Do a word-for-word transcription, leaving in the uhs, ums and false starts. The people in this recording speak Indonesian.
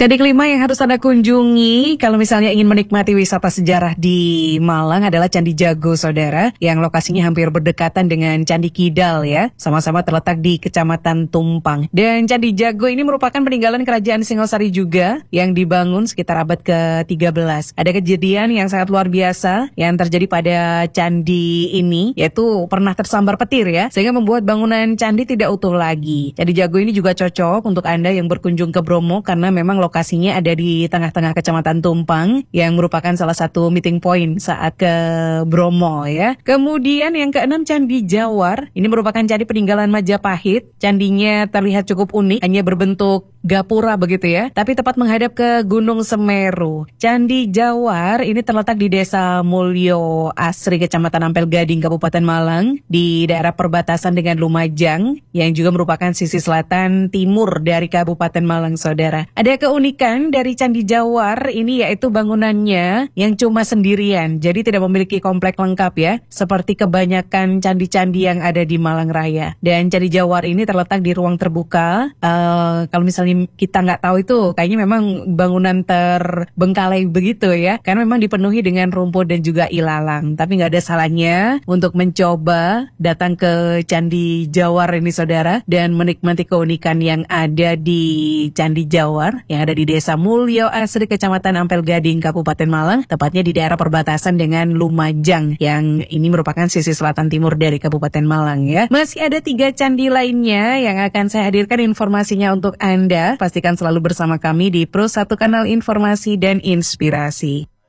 Candi kelima yang harus Anda kunjungi kalau misalnya ingin menikmati wisata sejarah di Malang adalah Candi Jago, saudara, yang lokasinya hampir berdekatan dengan Candi Kidal ya, sama-sama terletak di Kecamatan Tumpang. Dan Candi Jago ini merupakan peninggalan Kerajaan Singosari juga yang dibangun sekitar abad ke tiga belas. Ada kejadian yang sangat luar biasa yang terjadi pada candi ini, yaitu pernah tersambar petir ya, sehingga membuat bangunan candi tidak utuh lagi. Candi Jago ini juga cocok untuk Anda yang berkunjung ke Bromo karena memang lokasinya ada di tengah-tengah Kecamatan Tumpang yang merupakan salah satu meeting point saat ke Bromo ya. Kemudian yang keenam, Candi Jawar. Ini merupakan candi peninggalan Majapahit. Candinya terlihat cukup unik, hanya berbentuk gapura begitu ya, tapi tepat menghadap ke Gunung Semeru. Candi Jawar ini terletak di Desa Mulyo Asri, Kecamatan Ampel Gading, Kabupaten Malang, di daerah perbatasan dengan Lumajang, yang juga merupakan sisi selatan timur dari Kabupaten Malang, saudara. Ada keunikan dari Candi Jawar ini yaitu bangunannya yang cuma sendirian, jadi tidak memiliki komplek lengkap ya, seperti kebanyakan candi-candi yang ada di Malang Raya. Dan Candi Jawar ini terletak di ruang terbuka. Uh, kalau misalnya kita nggak tahu itu, kayaknya memang bangunan terbengkalai begitu ya, karena memang dipenuhi dengan rumput dan juga ilalang. Tapi nggak ada salahnya untuk mencoba datang ke Candi Jawar ini, saudara, dan menikmati keunikan yang ada di Candi Jawar yang ada di Desa Mulyo Asri, Kecamatan Ampel Gading, Kabupaten Malang, tepatnya di daerah perbatasan dengan Lumajang, yang ini merupakan sisi selatan timur dari Kabupaten Malang ya. Masih ada tiga candi lainnya yang akan saya hadirkan informasinya untuk Anda. Pastikan selalu bersama kami di Pro satu Kanal Informasi dan Inspirasi.